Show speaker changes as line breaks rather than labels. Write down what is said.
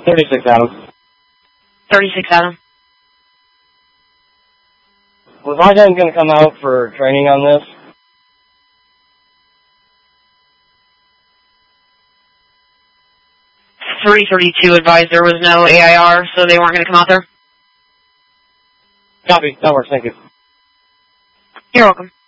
36 Adam.
36 Adam.
Was my dad going to come out for training on this?
.332 advised there was no AIR, so they weren't going to come out there.
Copy. That works. Thank you.
You're welcome.